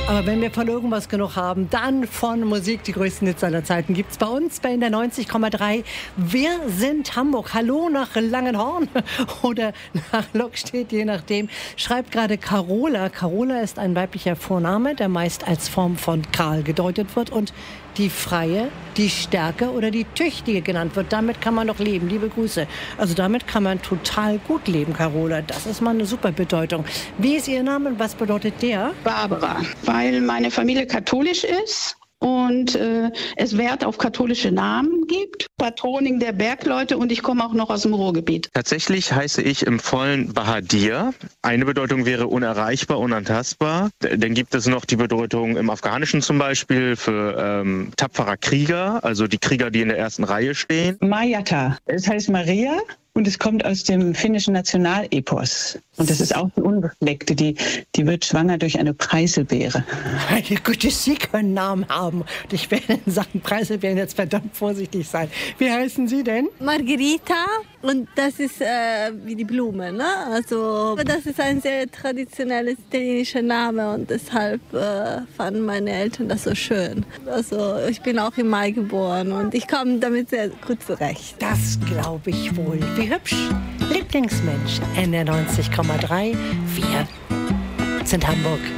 Aber wenn wir von irgendwas genug haben, dann von Musik. Die größten Hits aller Zeiten gibt es bei uns bei in der 90,3. Wir sind Hamburg. Hallo nach Langenhorn oder nach Lockstedt, je nachdem. Schreibt gerade Carola. Carola ist ein weiblicher Vorname, der meist als Form von Karl gedeutet wird und die Freie, die Stärke oder die Tüchtige genannt wird. Damit kann man doch leben. Liebe Grüße. Also damit kann man total gut leben, Carola. Das ist mal eine super Bedeutung. Wie ist Ihr Name und was bedeutet der? Barbara, weil meine Familie katholisch ist und es Wert auf katholische Namen gibt. Patronin der Bergleute und ich komme auch noch aus dem Ruhrgebiet. Tatsächlich heiße ich im Vollen Bahadir. Eine Bedeutung wäre unerreichbar, unantastbar. Dann gibt es noch die Bedeutung im Afghanischen zum Beispiel für tapferer Krieger, also die Krieger, die in der ersten Reihe stehen. Marjatta, es heißt Maria. Und es kommt aus dem finnischen Nationalepos. Und das ist auch die Unbefleckte, die wird schwanger durch eine Preiselbeere. Meine Güte, Sie können Namen haben. Und ich werde in Sachen Preiselbeeren jetzt verdammt vorsichtig sein. Wie heißen Sie denn? Margherita. Und das ist wie die Blume, ne? Also das ist ein sehr traditioneller italienischer Name und deshalb fanden meine Eltern das so schön. Also ich bin auch im Mai geboren und ich komme damit sehr gut zurecht. Das glaube ich wohl. Wie hübsch. Lieblingsmensch, NR 90,3. Wir sind Hamburg.